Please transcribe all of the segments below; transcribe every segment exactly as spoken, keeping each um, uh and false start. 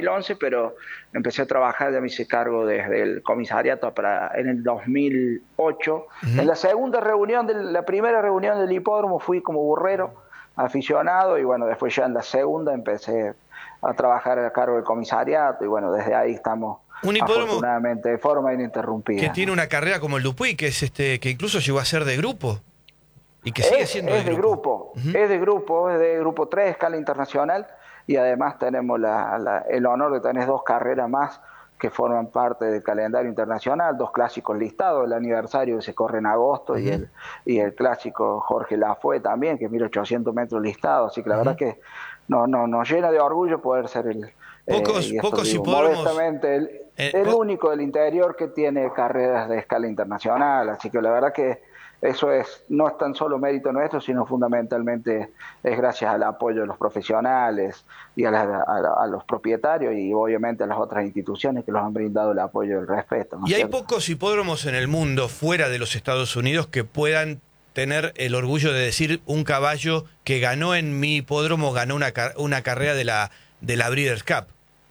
mil once, pero empecé a trabajar, ya me hice cargo desde el comisariato para, en el dos mil ocho. Uh-huh. En la segunda reunión, de, la primera reunión del hipódromo fui como burrero, aficionado, y bueno, después ya en la segunda empecé a trabajar a cargo del comisariato, y bueno, desde ahí estamos un afortunadamente de forma ininterrumpida. Que tiene una carrera como el Dupuy, que es este, que incluso llegó a ser de grupo. Y que sigue es, siendo es de de grupo, grupo. Uh-huh. es de grupo, es de grupo tres, escala internacional, y además tenemos la, la, el honor de tener dos carreras más que forman parte del calendario internacional, dos clásicos listados, el aniversario que se corre en agosto, uh-huh. y, el, y el clásico Jorge Lafue también, que es mil ochocientos metros listados, así que la uh-huh. verdad que no, no, nos llena de orgullo poder ser el, pocos, eh, pocos digo, hipódromos, modestamente el, eh, el po- único del interior que tiene carreras de escala internacional, así que la verdad que eso es, no es tan solo mérito nuestro, sino fundamentalmente es gracias al apoyo de los profesionales y a, la, a, a los propietarios y obviamente a las otras instituciones que nos han brindado el apoyo y el respeto, ¿no? Y hay pocos hipódromos en el mundo, fuera de los Estados Unidos, que puedan tener el orgullo de decir un caballo que ganó en mi hipódromo, ganó una, una carrera de la, de la Breeders' Cup.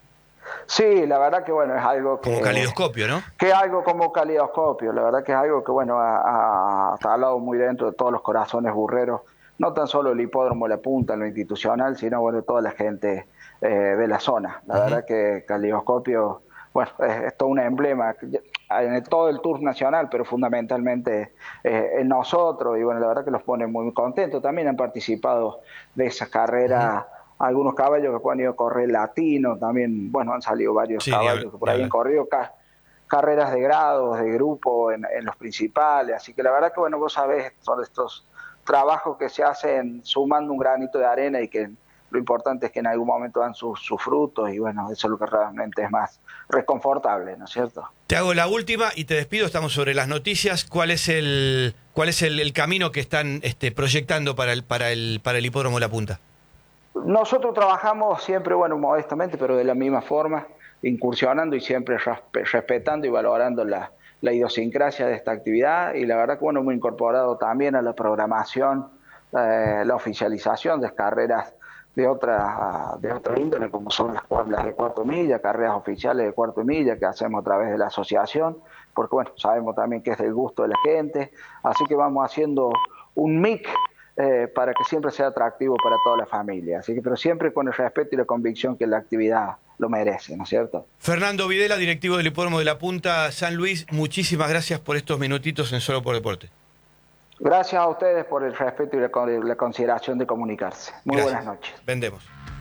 Sí, la verdad que bueno, es algo que... Como calidoscopio, ¿no? Que es algo como calidoscopio, la verdad que es algo que bueno, ha, ha hablado muy dentro de todos los corazones burreros, no tan solo el hipódromo La Punta en lo institucional, sino bueno, toda la gente eh, de la zona. La uh-huh. verdad que calidoscopio, bueno, es, es todo un emblema en el, todo el Tour nacional, pero fundamentalmente eh, en nosotros, y bueno, la verdad que los pone muy contentos. También han participado de esa carrera... Uh-huh. Algunos caballos que han ido a correr latino, también, bueno, han salido varios sí, caballos diablo, que por ahí diablo. han corrido ca carreras de grados, de grupo en, en los principales, así que la verdad que, bueno, vos sabés, son estos trabajos que se hacen sumando un granito de arena y que lo importante es que en algún momento dan sus, sus frutos y, bueno, eso es lo que realmente es más reconfortable, ¿no es cierto? Te hago la última y te despido, estamos sobre las noticias. ¿Cuál es el, cuál es el, el camino que están este, proyectando para el, para, el, para el hipódromo La Punta? Nosotros trabajamos siempre, bueno, modestamente, pero de la misma forma, incursionando y siempre respetando y valorando la, la idiosincrasia de esta actividad, y la verdad que bueno, hemos incorporado también a la programación eh, la oficialización de carreras de otra, de otra índole, como son las, las de cuarto milla, carreras oficiales de cuarto milla que hacemos a través de la asociación, porque bueno, sabemos también que es del gusto de la gente, así que vamos haciendo un mix Eh, para que siempre sea atractivo para toda la familia. Así que, pero siempre con el respeto y la convicción que la actividad lo merece, ¿no es cierto? Fernando Videla, directivo del hipódromo de La Punta, San Luis, muchísimas gracias por estos minutitos en Solo por Deporte. Gracias a ustedes por el respeto y la, la consideración de comunicarse. Muy gracias. Buenas noches. Vendemos.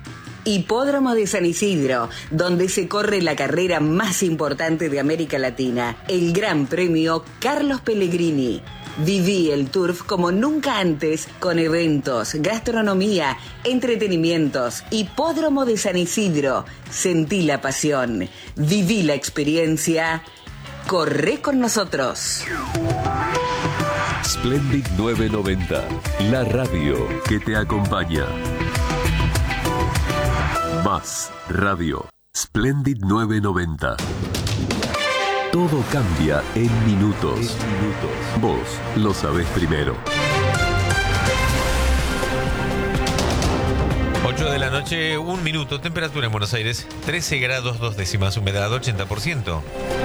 Hipódromo de San Isidro, donde se corre la carrera más importante de América Latina, el Gran Premio Carlos Pellegrini. Viví el Turf como nunca antes, con eventos, gastronomía, entretenimientos. Hipódromo de San Isidro. Sentí la pasión. Viví la experiencia. Corre con nosotros. Splendid nueve noventa, la radio que te acompaña. Más radio. Splendid nueve noventa. Todo cambia en minutos. En minutos. Vos lo sabés primero. ocho de la noche, un minuto. Temperatura en Buenos Aires, trece grados, dos décimas. Humedad, ochenta por ciento.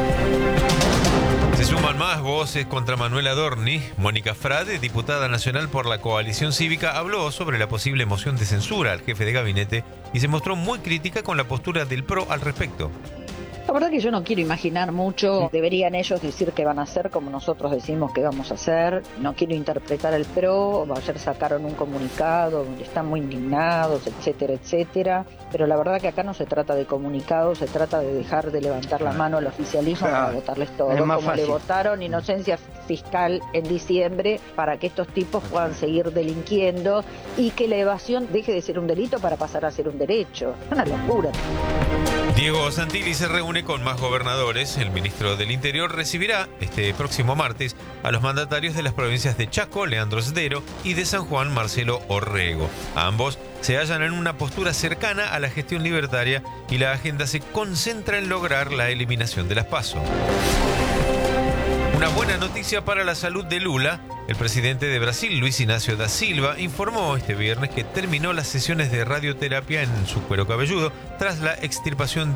Se suman más voces contra Manuel Adorni. Mónica Frade, diputada nacional por la Coalición Cívica, habló sobre la posible moción de censura al jefe de gabinete y se mostró muy crítica con la postura del P R O al respecto. La verdad que yo no quiero imaginar mucho, deberían ellos decir qué van a hacer como nosotros decimos que vamos a hacer, no quiero interpretar el P R O, ayer sacaron un comunicado donde están muy indignados, etcétera, etcétera, pero la verdad que acá no se trata de comunicados, se trata de dejar de levantar la mano al oficialismo claro. para votarles todo, como fácil. Le votaron inocencia fiscal en diciembre para que estos tipos puedan seguir delinquiendo y que la evasión deje de ser un delito para pasar a ser un derecho, es una locura. Diego Santilli se reúne con más gobernadores. El ministro del Interior recibirá este próximo martes a los mandatarios de las provincias de Chaco, Leandro Sdero, y de San Juan, Marcelo Orrego. Ambos se hallan en una postura cercana a la gestión libertaria y la agenda se concentra en lograr la eliminación de las PASO. Una buena noticia para la salud de Lula. El presidente de Brasil, Luis Ignacio da Silva, informó este viernes que terminó las sesiones de radioterapia en su cuero cabelludo tras la extirpación de